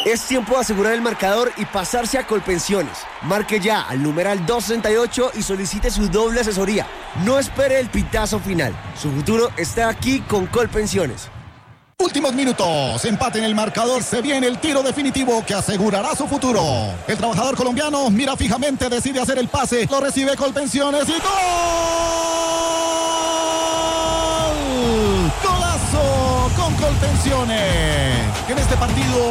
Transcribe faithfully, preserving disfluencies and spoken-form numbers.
Es tiempo de asegurar el marcador y pasarse a Colpensiones. Marque ya al numeral doscientos sesenta y ocho y solicite su doble asesoría. No espere el pitazo final. Su futuro está aquí con Colpensiones. Últimos minutos, empate en el marcador, se viene el tiro definitivo que asegurará su futuro. El trabajador colombiano mira fijamente, decide hacer el pase, lo recibe Colpensiones y ¡gol! ¡Golazo con Colpensiones! En este partido